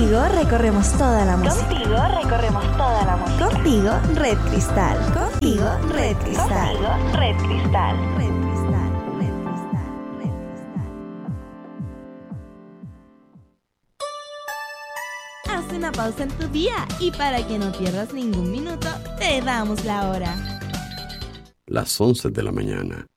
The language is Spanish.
Contigo recorremos toda la música. Contigo recorremos toda la música. Contigo, Red Cristal. Contigo, Red Cristal. Contigo, Red Cristal. Red Cristal, Red Cristal, Red Cristal. Haz una pausa en tu día y para que no pierdas ningún minuto, te damos la hora. Las 11 de la mañana